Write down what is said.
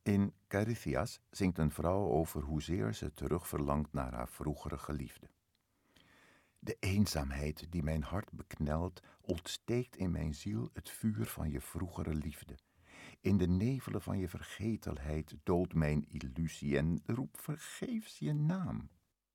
In Carithias zingt een vrouw over hoezeer ze terugverlangt naar haar vroegere geliefde. De eenzaamheid die mijn hart beknelt, ontsteekt in mijn ziel het vuur van je vroegere liefde. In de nevelen van je vergetelheid doodt mijn illusie en roep vergeefs je naam.